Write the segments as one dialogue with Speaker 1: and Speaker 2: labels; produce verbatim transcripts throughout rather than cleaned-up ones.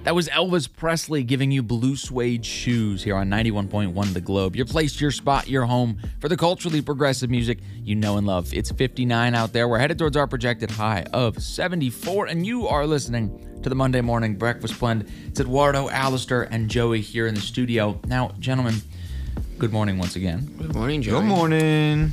Speaker 1: That was Elvis Presley giving you Blue Suede Shoes here on ninety-one point one The Globe. Your place, your spot, your home for the culturally progressive music you know and love. It's fifty-nine out there. We're headed towards our projected high of seventy-four, and you are listening to the Monday Morning Breakfast Blend. It's Eduardo, Alistair, and Joey here in the studio. Now, gentlemen, good morning once again.
Speaker 2: Good morning, Joey.
Speaker 3: Good morning.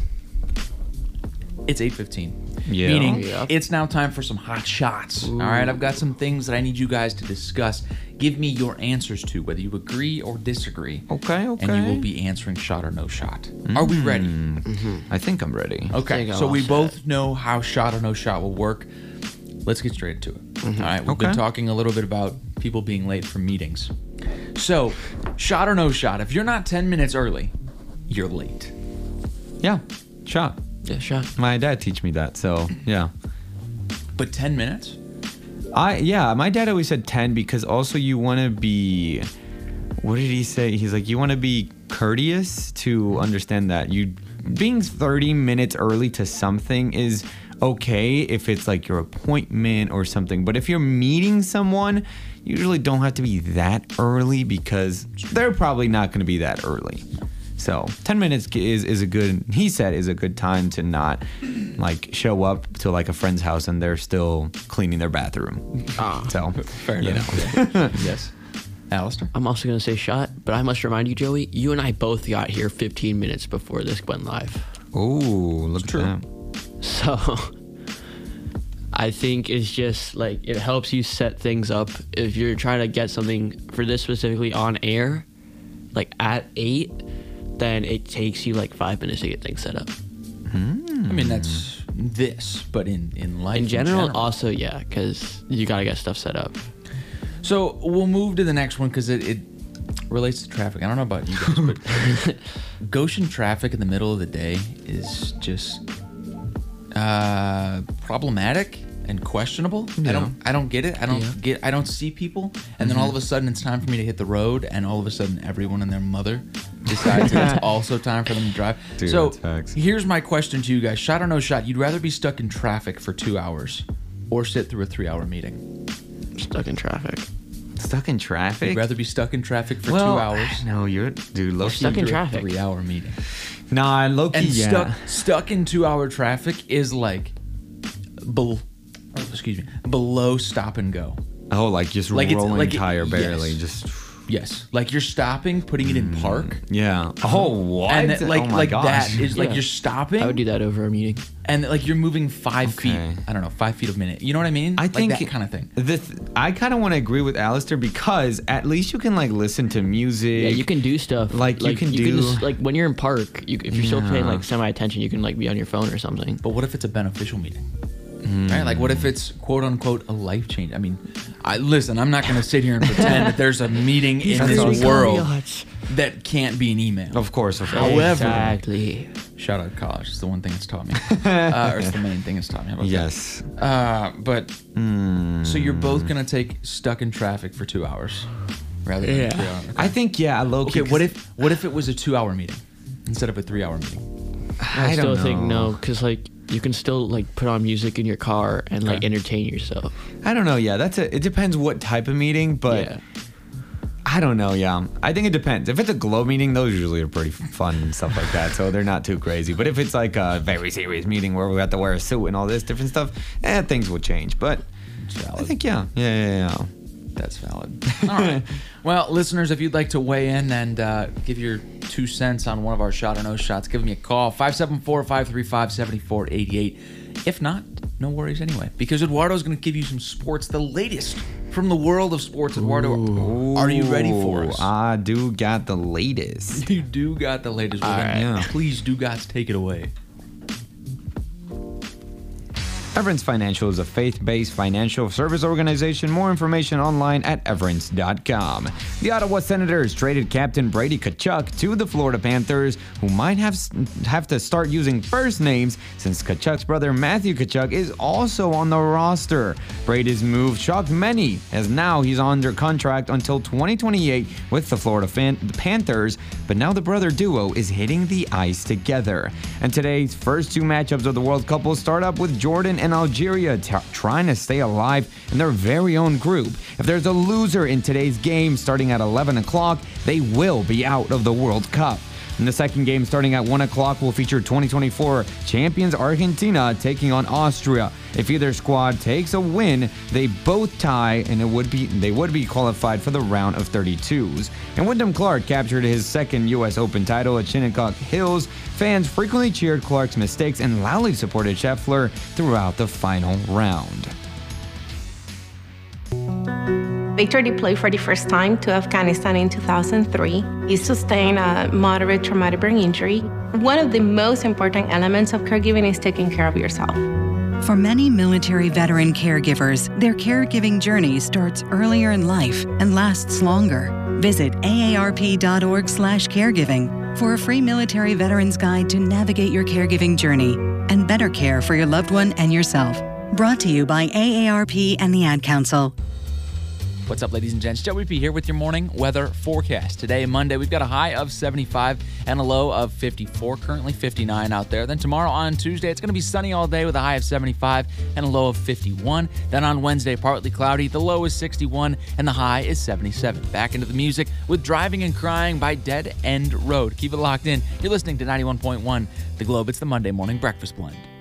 Speaker 1: It's eight fifteen.
Speaker 3: Yeah.
Speaker 1: Meaning,
Speaker 2: Yep.
Speaker 1: it's now time for some hot shots. Ooh. All right, I've got some things that I need you guys to discuss. Give me your answers to, whether you agree or disagree.
Speaker 3: Okay, okay.
Speaker 1: And you will be answering shot or no shot. Mm. Are we ready?
Speaker 3: Mm-hmm. I think I'm ready.
Speaker 1: Okay, so we set. both know how shot or no shot will work. Let's get straight into it. Mm-hmm. All right, we've okay. been talking a little bit about people being late for meetings. So, shot or no shot, if you're not ten minutes early, you're late.
Speaker 3: Yeah, shot.
Speaker 2: Yeah, shot.
Speaker 3: My dad teach me that, so yeah.
Speaker 1: But ten minutes?
Speaker 3: I yeah, my dad always said ten because also you want to be, what did he say? He's like, you want to be courteous to understand that you being thirty minutes early to something is okay if it's like your appointment or something. But if you're meeting someone, you usually don't have to be that early because they're probably not going to be that early. So ten minutes is, is a good, he said, is a good time to not like show up to like a friend's house and they're still cleaning their bathroom.
Speaker 2: Ah,
Speaker 3: so
Speaker 1: fair
Speaker 3: you
Speaker 1: enough.
Speaker 3: know.
Speaker 1: Yes. Alistair?
Speaker 2: I'm also going to say shot, but I must remind you, Joey, you and I both got here fifteen minutes before this went live.
Speaker 3: Oh, look
Speaker 1: true.
Speaker 3: at that.
Speaker 2: So I think it's just like it helps you set things up. If you're trying to get something for this specifically on air, like at eight, then it takes you like five minutes to get things set up.
Speaker 3: Hmm.
Speaker 1: I mean, that's this, but in, in life
Speaker 2: In general,
Speaker 1: in general.
Speaker 2: also, yeah, because you got to get stuff set up.
Speaker 1: So we'll move to the next one because it, it relates to traffic. I don't know about you guys, but Goshen traffic in the middle of the day is just uh, problematic and questionable.
Speaker 3: Yeah.
Speaker 1: I don't I don't get it. I don't
Speaker 2: Yeah.
Speaker 1: get I don't see people, and then all of a sudden it's time for me to hit the road, and all of a sudden everyone and their mother decides that it's also time for them to drive.
Speaker 3: Dude,
Speaker 1: so
Speaker 3: that's facts.
Speaker 1: here's my question to you guys: shot or no shot? You'd rather be stuck in traffic for two hours, or sit through a three-hour meeting?
Speaker 2: Stuck in traffic.
Speaker 3: Stuck in traffic?
Speaker 1: You'd rather be stuck in traffic for
Speaker 3: well,
Speaker 1: two hours?
Speaker 3: No, you're, dude, low
Speaker 2: stuck in
Speaker 1: through
Speaker 2: traffic.
Speaker 1: A three-hour meeting.
Speaker 3: Nah, low key,
Speaker 1: And
Speaker 3: yeah.
Speaker 1: stuck stuck in two-hour traffic is like, bel- oh, excuse me, below stop and go.
Speaker 3: Oh, like just
Speaker 1: Like it's-
Speaker 3: rolling
Speaker 1: like it-
Speaker 3: tire barely,
Speaker 1: yes.
Speaker 3: just.
Speaker 1: Yes, like you're stopping, putting it in park,
Speaker 3: Yeah. Oh, what?
Speaker 1: and that, like
Speaker 3: oh my
Speaker 1: like
Speaker 3: gosh.
Speaker 1: that is like
Speaker 2: Yeah.
Speaker 1: you're stopping,
Speaker 2: I would do that over a meeting.
Speaker 1: and like you're moving five
Speaker 3: Okay.
Speaker 1: feet. I don't know, five feet a minute. You know what I mean?
Speaker 3: I think
Speaker 1: like that kind of thing.
Speaker 3: The th- I kind of want to agree with Alistair because at least you can like listen to music.
Speaker 2: Yeah, you can do stuff.
Speaker 3: Like, you can do-
Speaker 2: just, like when you're in park, you, if you're still paying
Speaker 3: Yeah.
Speaker 2: like semi attention, you can like be on your phone or something.
Speaker 1: But what if it's a beneficial meeting? Right? Like, what if it's quote unquote a life change? I mean, I listen. I'm not going to sit here and pretend that there's a meeting in
Speaker 3: That's
Speaker 1: this
Speaker 3: awesome.
Speaker 1: world that can't be an email.
Speaker 3: Of course, of course.
Speaker 1: However-
Speaker 2: Exactly.
Speaker 1: Shout out to college. It's the one thing it's taught me, uh, or it's the main thing it's taught me. How about
Speaker 3: Yes.
Speaker 1: that? Uh, but
Speaker 3: Mm.
Speaker 1: so you're both gonna take stuck in traffic for two hours, rather than
Speaker 2: Yeah.
Speaker 1: three hours.
Speaker 3: I think yeah, low key.
Speaker 1: Okay, what if what if it was a two-hour meeting instead of a three-hour meeting?
Speaker 2: I,
Speaker 3: I
Speaker 2: still
Speaker 3: don't
Speaker 2: think
Speaker 3: know.
Speaker 2: no, because like you can still like put on music in your car and like
Speaker 1: Okay.
Speaker 2: entertain yourself.
Speaker 3: I don't know. Yeah, that's a. It depends what type of meeting, but
Speaker 2: yeah.
Speaker 3: I don't know. Yeah, I think it depends. If it's a glow meeting, those usually are pretty fun and stuff like that, so they're not too crazy. But if it's like a very serious meeting where we have to wear a suit and all this different stuff, eh, things will change. But
Speaker 1: It's
Speaker 3: I
Speaker 1: valid.
Speaker 3: think yeah, yeah, yeah, yeah.
Speaker 1: That's valid. All right. Well, listeners, if you'd like to weigh in and uh, give your two cents on one of our shot or no shots, give me a call, five seven four, five three five, seven four eight eight. If not, no worries anyway, because Eduardo's going to give you some sports, the latest from the world of sports. Eduardo, are you ready for us?
Speaker 3: I do got the latest.
Speaker 1: You do got the latest. Well,
Speaker 2: All
Speaker 1: then,
Speaker 2: right.
Speaker 3: Yeah.
Speaker 1: Please do, guys, take it away.
Speaker 3: Everence Financial is a faith-based financial service organization. More information online at everence dot com. The Ottawa Senators traded captain Brady Tkachuk to the Florida Panthers, who might have have to start using first names since Tkachuk's brother Matthew Tkachuk is also on the roster. Brady's move shocked many, as now he's under contract until twenty twenty-eight with the Florida fan- the Panthers, but now the brother duo is hitting the ice together. And today's first two matchups of the World Cup will start up with Jordan and Algeria t- trying to stay alive in their very own group. If there's a loser in today's game starting at eleven o'clock, they will be out of the World Cup. And the second game starting at one o'clock will feature twenty twenty-four champions Argentina taking on Austria. If either squad takes a win, they both tie and it would be they would be qualified for the round of thirty-twos. And Wyndham Clark captured his second U S Open title at Shinnecock Hills. Fans frequently cheered Clark's mistakes and loudly supported Scheffler throughout the final round.
Speaker 4: Victor deployed for the first time to Afghanistan in two thousand three. He sustained a moderate traumatic brain injury. One of the most important elements of caregiving is taking care of yourself.
Speaker 5: For many military veteran caregivers, their caregiving journey starts earlier in life and lasts longer. Visit A A R P dot org slash caregiving for a free military veterans guide to navigate your caregiving journey and better care for your loved one and yourself. Brought to you by A A R P and the Ad Council.
Speaker 1: What's up, ladies and gents? Joey P here with your morning weather forecast. Today, Monday, we've got a high of seventy-five and a low of fifty-four, currently fifty-nine out there. Then tomorrow on Tuesday, it's going to be sunny all day with a high of seventy-five and a low of fifty-one. Then on Wednesday, partly cloudy, the low is sixty-one and the high is seventy-seven. Back into the music with Driving and Crying by Dead End Road. Keep it locked in. You're listening to ninety-one point one The Globe. It's the Monday Morning Breakfast Blend.